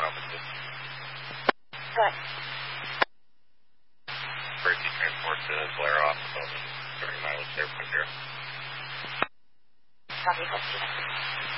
offices. Good. Emergency transport to Blair office on 30 miles airport here. Copy, let's do that.